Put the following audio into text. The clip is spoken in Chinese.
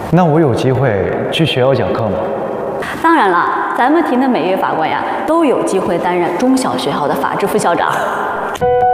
那我有机会去学校讲课吗？ 当然了，咱们庭的每位法官呀，都有机会担任中小学校的法制副校长。